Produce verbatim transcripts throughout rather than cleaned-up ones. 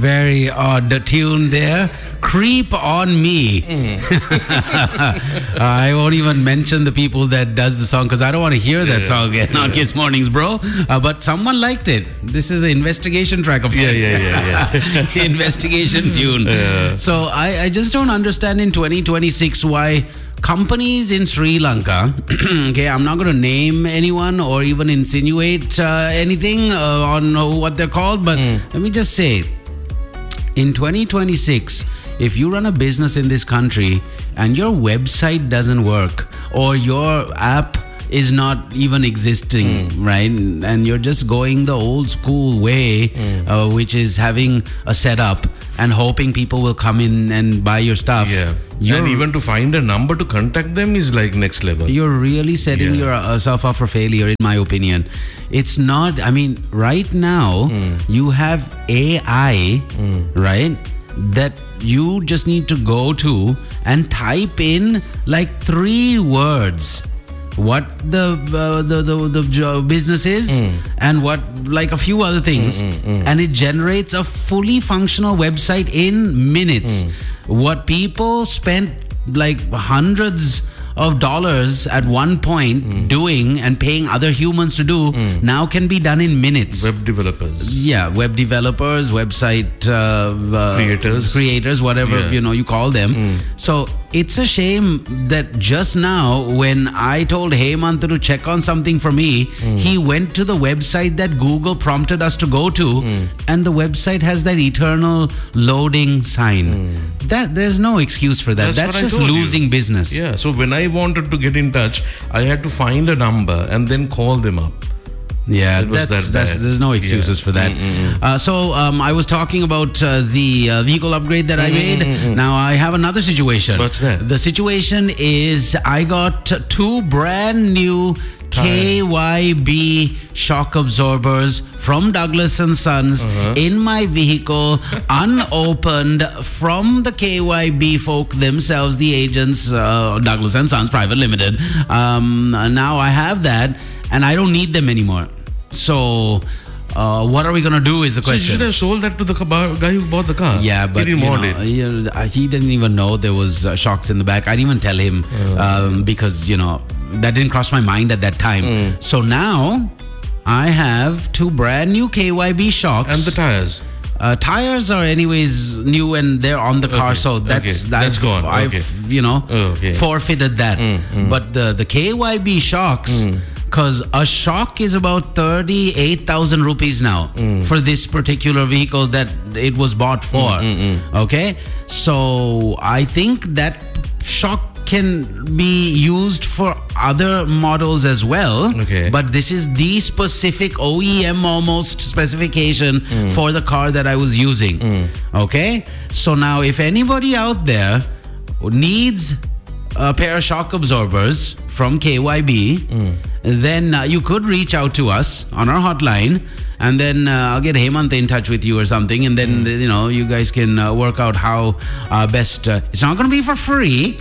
Very odd tune there. Creep on Me. Mm. I won't even mention the people that does the song because I don't want to hear that yeah, song again yeah. on Kiss Mornings, bro. Uh, but someone liked it. This is an investigation track of yeah, yeah, yeah, yeah. investigation tune. Yeah. So I, I just don't understand in twenty twenty-six why companies in Sri Lanka, okay, I'm not going to name anyone or even insinuate uh, anything uh, on uh, what they're called, but mm. let me just say, in twenty twenty-six, if you run a business in this country and your website doesn't work or your app is not even existing, mm. right? And you're just going the old school way, mm. uh, which is having a setup and hoping people will come in and buy your stuff. Yeah. And even to find a number to contact them is like next level. You're really setting yeah. yourself up for failure, in my opinion. It's not, I mean, right now, mm. you have A I, mm. right? That you just need to go to and type in like three words. What the uh, the the, the business is mm. and what like a few other things mm, mm, mm. and it generates a fully functional website in minutes. Mm. What people spent like hundreds of dollars at one point mm. doing and paying other humans to do mm. now can be done in minutes. Web developers. Yeah, web developers, website uh, uh, creators, creators, whatever yeah. you know you call them. Mm. So it's a shame that just now when I told Hemant to check on something for me, mm. he went to the website that Google prompted us to go to, mm. and the website has that eternal loading sign. Mm. That there's no excuse for that. That's, That's just losing you. business. Yeah. So when I wanted to get in touch, I had to find a number and then call them up. Yeah, that's, that that's, there's no excuses yeah. for that. Mm-hmm. Uh, so um, I was talking about uh, the uh, vehicle upgrade that mm-hmm. I made. Mm-hmm. Now I have another situation. What's that? The situation is I got two brand new K Y B shock absorbers from Douglas and Sons uh-huh. in my vehicle, unopened, from the K Y B folk themselves, the agents, uh, Douglas and Sons Private Limited. Um, now I have that, and I don't need them anymore. So, uh, what are we going to do is the question. So you should have sold that to the guy who bought the car. Yeah, but he, you know, he didn't even know there was uh, shocks in the back. I didn't even tell him uh, um, because, you know, that didn't cross my mind at that time. Mm. So now I have two brand new K Y B shocks. And the tires? Uh, tires are anyways new and they're on the car, okay. so that's okay. that's I've, gone. I've okay. you know okay. forfeited that. Mm, mm. But the the K Y B shocks, because mm. a shock is about thirty-eight thousand rupees now mm. for this particular vehicle that it was bought for. Mm, mm, mm. Okay, so I think that shock can be used for other models as well. Okay. But this is the specific O E M almost specification mm. for the car that I was using. Mm. Okay. So now if anybody out there needs a pair of shock absorbers from K Y B, mm. then uh, you could reach out to us on our hotline, and then uh, I'll get Hemant in touch with you or something, and then mm. you know you guys can uh, work out how uh, best. Uh, it's not going to be for free,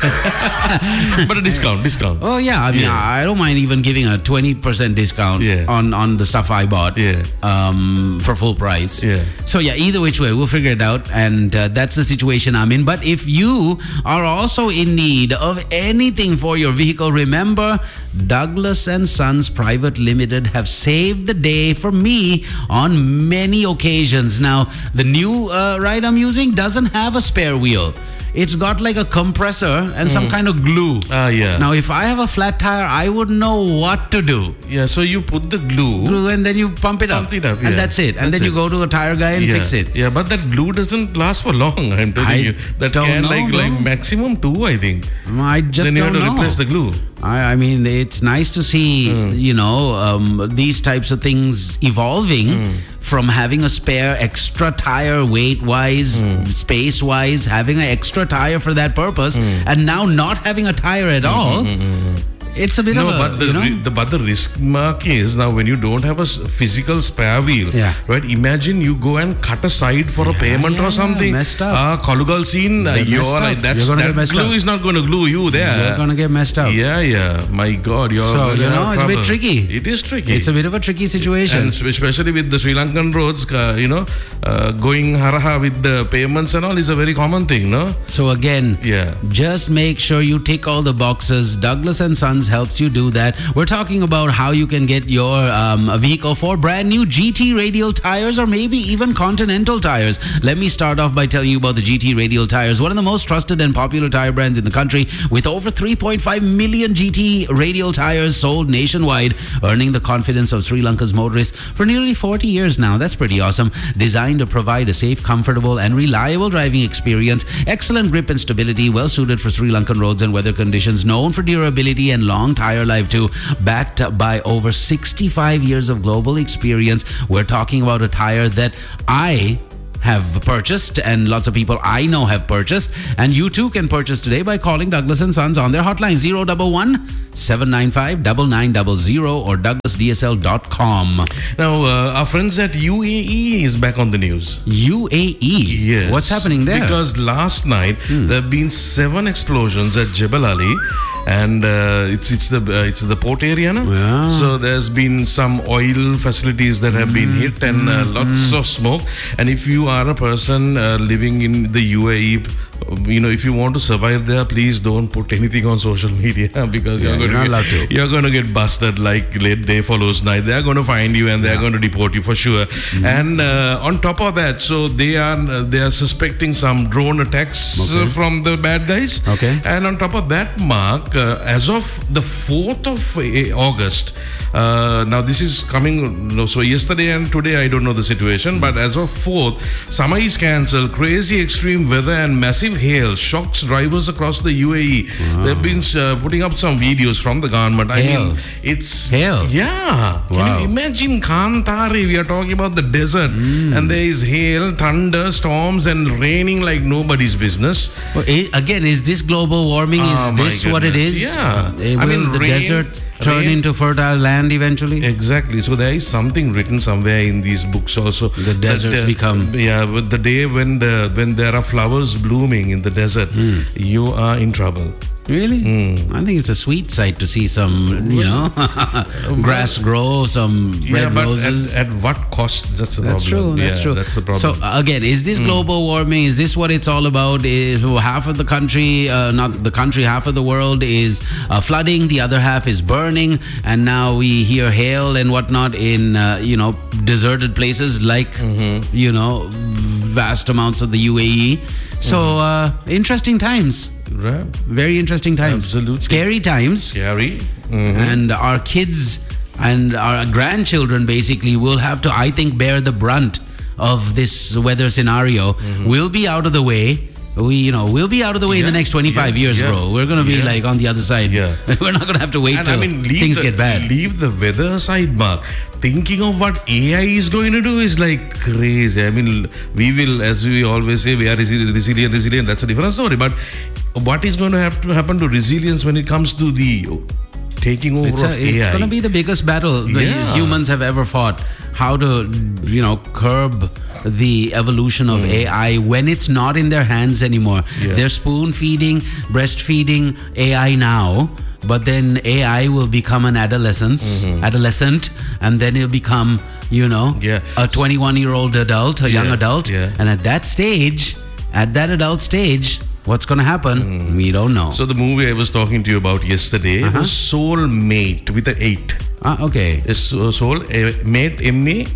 but a discount, discount. Oh yeah, I mean yeah. I don't mind even giving a twenty percent discount yeah. on on the stuff I bought. Yeah. Um, for full price. Yeah. So yeah, either which way, we'll figure it out, and uh, that's the situation I'm in. But if you are also in need of anything for your vehicle, remember Douglas and Sons Private Limited have saved the day for me on many occasions. Now, the new uh, ride I'm using doesn't have a spare wheel. It's got like a compressor and mm. some kind of glue. Ah, yeah. Now, if I have a flat tire, I wouldn't know what to do. Yeah, so you put the glue. Glue and then you pump it pump up. it up, yeah. And that's it. And that's then it. you go to a tire guy and yeah. fix it. Yeah, but that glue doesn't last for long, I'm telling I you. That don't can know, like, bro. like maximum two, I think. I just then you don't have to know. replace the glue. I, I mean, it's nice to see, mm. you know, um, these types of things evolving mm. from having a spare extra tire weight-wise, mm. space-wise, having an extra tire for that purpose, mm. and now not having a tire at all. Mm-hmm, mm-hmm. it's a bit no, of a, but the, you know. ri- the but the risk mark is now when you don't have a s- physical spare wheel, Yeah. right? Imagine you go and cut a side for a Yeah, payment yeah, or something. messed up. Ah, Kalugal scene. Uh, They're you're messed like up. that's You're gonna that get messed glue up. is not going to glue you there. You're gonna get messed up. Yeah, yeah. My God, you're. So, gonna you know, have it's a bit trouble. tricky. It is tricky. It's a bit of a tricky situation. And spe- especially with the Sri Lankan roads, uh, you know, uh, going haraha with the payments and all is a very common thing, no? So again, Yeah. just make sure you tick all the boxes. Douglas and Sons helps you do that. We're talking about how you can get your um, vehicle for brand new G T radial tires or maybe even Continental tires. Let me start off by telling you about the G T radial tires, one of the most trusted and popular tire brands in the country, with over three point five million G T radial tires sold nationwide, earning the confidence of Sri Lanka's motorists for nearly forty years now. That's pretty awesome. Designed to provide a safe, comfortable, and reliable driving experience, excellent grip and stability, well suited for Sri Lankan roads and weather conditions, known for durability and long tire life too, backed by over sixty-five years of global experience. We're talking about a tire that I have purchased and lots of people I know have purchased, and you too can purchase today by calling Douglas and Sons on their hotline zero one one, seven nine five, nine nine zero zero or douglas d s l dot com. Now, uh, our friends at U A E is back on the news. U A E? Yes. What's happening there? Because last night there have been seven explosions at Jebel Ali, and uh, it's it's the uh, it's the port area now. Yeah. So there's been some oil facilities that have been hit and uh, lots of smoke. And if you are a person uh, living in the U A E, you know, if you want to survive there, please don't put anything on social media because Yeah, you're going you're not to allowed get, to. you're going to get busted like late day follows night. They're going to find you and they're going to deport you for sure. And uh, on top of that, so they are uh, they are suspecting some drone attacks uh, Okay. from the bad guys. Okay. And on top of that, Mark, uh, as of the fourth of uh, August, uh, now this is coming, no, so yesterday and today I don't know the situation, but as of fourth, summer is cancelled, crazy extreme weather and massive hail shocks drivers across the U A E. They've been uh, putting up some videos from the government. I Hail. mean, it's... Hail? Yeah. Wow. Can you imagine Kantari? We are talking about the desert and there is hail, thunder, storms and raining like nobody's business. Well, i- again, is this global warming? Oh, Is my this what it goodness. is? Yeah. Uh, will I mean, the rain- desert turn rain- into fertile land eventually? Exactly. So there is something written somewhere in these books also. The that, deserts uh, become- Yeah, with the day when the when there are flowers blooming in the desert, Hmm. you are in trouble. Really? Hmm. I think it's a sweet sight to see some, you know, grass grow, some Yeah, red but roses. at, at what cost? That's the That's problem. true. That's Yeah, true. That's the problem. So uh, again, is this global warming? Is this what it's all about? Is well, half of the country, uh, not the country, half of the world is uh, flooding. The other half is burning, and now we hear hail and whatnot in uh, you know deserted places like you know vast amounts of the U A E. So uh, interesting times. Right. Very interesting times. Absolutely. Scary times. Scary. And our kids and our grandchildren basically will have to, I think, bear the brunt of this weather scenario. We'll be out of the way. We, you know, we'll be out of the way in the Yeah, next twenty-five yeah, years, yeah, bro. We're gonna be yeah. like on the other side. Yeah. We're not gonna have to wait And till I mean, leave things the, get bad. Leave the weather aside, Mark. Thinking of what A I is going to do is like crazy. I mean, we will, as we always say, we are resi- resilient, resilient. That's a different story. But what is going to have to happen to resilience when it comes to the taking over It's, of a, it's A I? going to be the biggest battle the Yeah. humans have ever fought. How to, you know, curb the evolution of A I when it's not in their hands anymore. Yeah. They're spoon feeding, breastfeeding A I now, but then A I will become an adolescence, adolescent, and then it'll become, you know, Yeah. a twenty-one-year-old adult, a young Yeah, adult, yeah. and at that stage, at that adult stage, what's going to happen? We don't know. So the movie I was talking to you about yesterday Uh-huh. was Soulmate with an eight. ah, okay. It's uh, Soul uh, Mate M A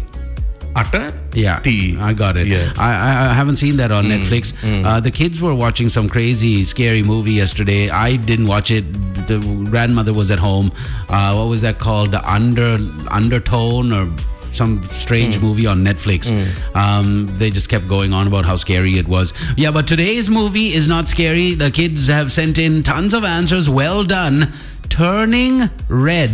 Utter Yeah, T E. I got it. Yeah. I, I I haven't seen that on Netflix. Uh, the kids were watching some crazy, scary movie yesterday. I didn't watch it. The grandmother was at home. Uh, what was that called? The Under Undertone or some strange movie on Netflix. Um, they just kept going on about how scary it was. Yeah, but today's movie is not scary. The kids have sent in tons of answers. Well done. Turning Red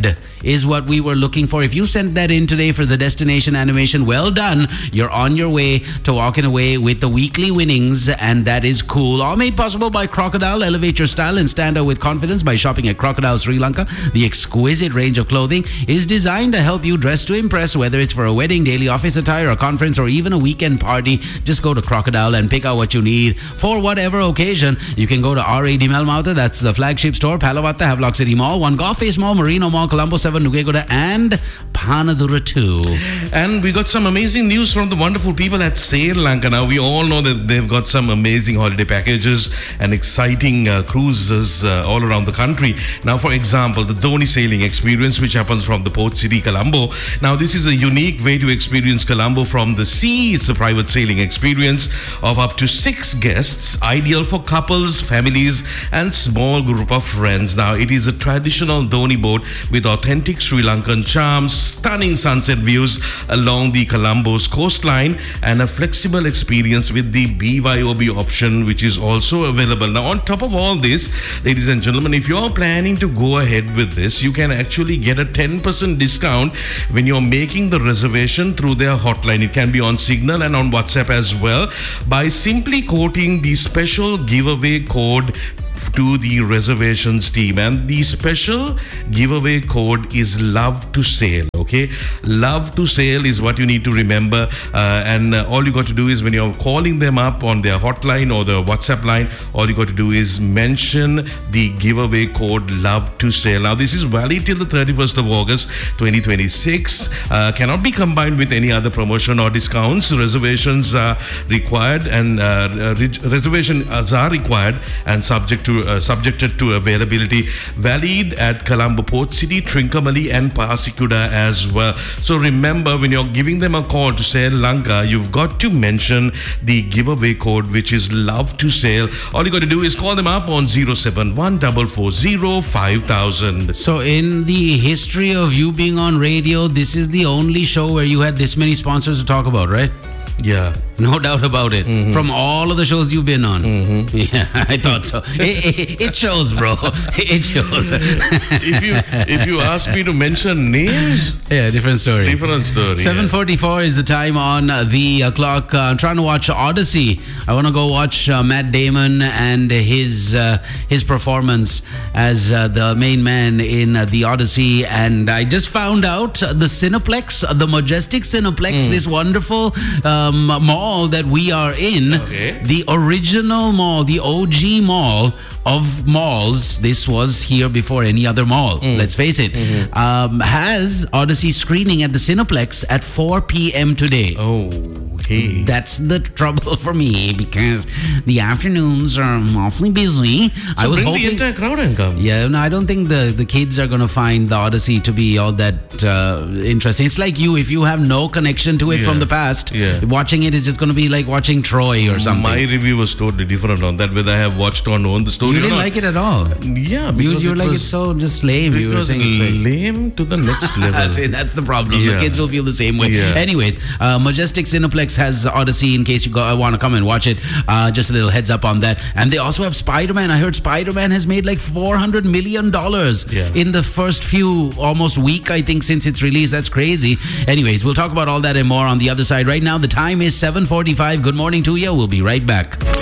is what we were looking for. If you sent that in today for the destination animation, well done. You're on your way to walking away with the weekly winnings, and that is cool. All made possible by Crocodile. Elevate your style and stand out with confidence by shopping at Crocodile Sri Lanka. The exquisite range of clothing is designed to help you dress to impress, whether it's for a wedding, daily office attire, a conference, or even a weekend party. Just go to Crocodile and pick out what you need for whatever occasion. You can go to R A D Melmouta, that's the flagship store, Palavatta, Havelock City Mall, One Golf Face Mall, Marino Mall, Colombo seven, Nugegoda, and Panadura two. And we got some amazing news from the wonderful people at Sail Lanka. Now, we all know that they've got some amazing holiday packages and exciting uh, cruises uh, all around the country. Now, for example, the Dhoni sailing experience, which happens from the port city, Colombo. Now, this is a unique way to experience Colombo from the sea. It's a private sailing experience of up to six guests, ideal for couples, families, and small group of friends. Now, it is a traditional Dhoni boat with authentic Sri Lankan charms, stunning sunset views along the Colombo's coastline, and a flexible experience with the B Y O B option, which is also available. Now, on top of all this, ladies and gentlemen, if you're planning to go ahead with this, you can actually get a ten percent discount when you're making the reservation through their hotline. It can be on Signal and on WhatsApp as well, by simply quoting the special giveaway code to the reservations team. And the special giveaway code is Love to Sail. Okay, Love to Sail is what you need to remember, uh, and uh, all you got to do is when you're calling them up on their hotline or the WhatsApp line, all you got to do is mention the giveaway code Love to Sail. Now, this is valid till the thirty-first of August twenty twenty-six. Uh, cannot be combined with any other promotion or discounts. Reservations are required, and uh, re- reservations are required and subject to uh, subjected to availability. Valid at Colombo Port City, Trincomalee, and Pasikuda as well. So remember, when you're giving them a call to Sail Lanka, you've got to mention the giveaway code, which is Love to Sail. All you got to do is call them up on zero seven one four four zero five thousand. So in the history of you being on radio, this is the only show where you had this many sponsors to talk about, right? Yeah. No doubt about it. Mm-hmm. From all of the shows you've been on. Mm-hmm. Yeah, I thought so. It, it, it shows, bro. It shows. if you if you ask me to mention names, yeah, different story. Different story. seven forty-four yeah. is the time on the uh, clock. Uh, I'm trying to watch Odyssey. I want to go watch uh, Matt Damon and his uh, his performance as uh, the main man in uh, the Odyssey. And I just found out uh, the Cineplex, uh, the Majestic Cineplex, mm. this wonderful um, mall that we are in, okay. the original mall, the O G mall of malls, this was here before any other mall, mm. let's face it, mm-hmm. um, has Odyssey screening at the Cineplex at four p.m. today. Oh, hey. That's the trouble for me, because the afternoons are awfully busy. So I was bring hoping the entire crowd and come. Yeah, no, I don't think the, the kids are going to find the Odyssey to be all that uh, interesting. It's like you, if you have no connection to it yeah. from the past, yeah. watching it is just going to be like watching Troy or something. My review was totally different on that, whether I have watched or known the story. You didn't like it at all. Yeah, because you, you were it like was, it's so just lame. It you were was saying it's like, lame to the next level. See, that's the problem. Yeah. The kids will feel the same way. Yeah. Anyways, uh, Majestic Cineplex has Odyssey in case you go, uh, want to come and watch it. Uh, just a little heads up on that. And they also have Spider-Man. I heard Spider-Man has made like four hundred million dollars yeah. in the first few, almost week, I think, since its release. That's crazy. Anyways, we'll talk about all that and more on the other side. Right now, the time is seven forty-five. Good morning to you. We'll be right back.